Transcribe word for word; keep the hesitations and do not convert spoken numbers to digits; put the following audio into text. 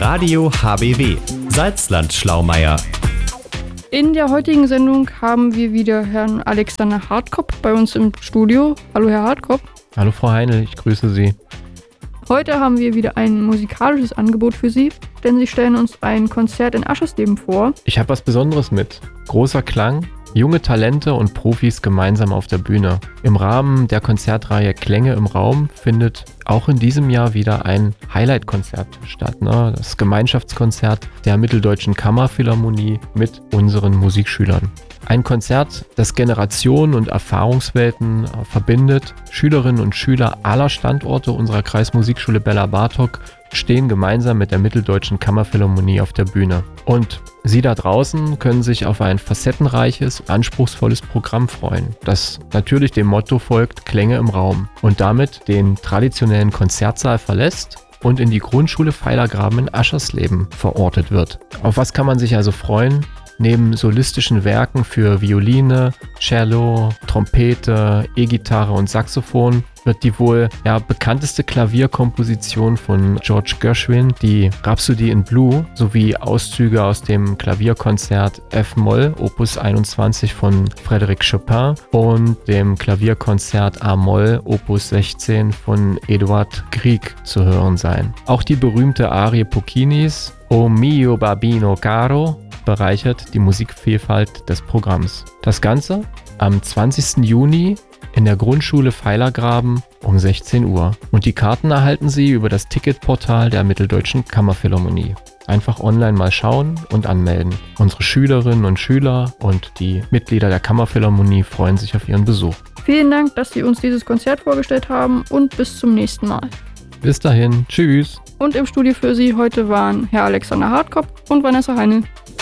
Radio H B W Salzland-Schlaumeier. In der heutigen Sendung haben wir wieder Herrn Alexander Hartkopf bei uns im Studio. Hallo Herr Hartkopf. Hallo Frau Heinl, ich grüße Sie. Heute haben wir wieder ein musikalisches Angebot für Sie, denn Sie stellen uns ein Konzert in Aschersleben vor. Ich habe was Besonderes mit. Großer Klang, junge Talente und Profis gemeinsam auf der Bühne. Im Rahmen der Konzertreihe Klänge im Raum findet auch in diesem Jahr wieder ein Highlight-Konzert statt. Ne? Das Gemeinschaftskonzert der Mitteldeutschen Kammerphilharmonie mit unseren Musikschülern. Ein Konzert, das Generationen und Erfahrungswelten äh, verbindet. Schülerinnen und Schüler aller Standorte unserer Kreismusikschule Bela Bartok stehen gemeinsam mit der Mitteldeutschen Kammerphilharmonie auf der Bühne. Und Sie da draußen können sich auf ein facettenreiches, anspruchsvolles Programm freuen, das natürlich dem Motto folgt, Klänge im Raum, und damit den traditionellen Konzertsaal verlässt und in die Grundschule Pfeilergraben in Aschersleben verortet wird. Auf was kann man sich also freuen? Neben solistischen Werken für Violine, Cello, Trompete, E-Gitarre und Saxophon wird die wohl ja, bekannteste Klavierkomposition von George Gershwin, die Rhapsody in Blue, sowie Auszüge aus dem Klavierkonzert F-Moll Opus einundzwanzig von Frédéric Chopin und dem Klavierkonzert A-Moll Opus sechzehn von Eduard Grieg zu hören sein. Auch die berühmte Arie Puccinis O mio babino caro bereichert die Musikvielfalt des Programms. Das Ganze am zwanzigsten Juni in der Grundschule Pfeilergraben um sechzehn Uhr. Und die Karten erhalten Sie über das Ticketportal der Mitteldeutschen Kammerphilharmonie. Einfach online mal schauen und anmelden. Unsere Schülerinnen und Schüler und die Mitglieder der Kammerphilharmonie freuen sich auf Ihren Besuch. Vielen Dank, dass Sie uns dieses Konzert vorgestellt haben und bis zum nächsten Mal. Bis dahin, tschüss. Und im Studio für Sie heute waren Herr Alexander Hartkopf und Vanessa Heinl.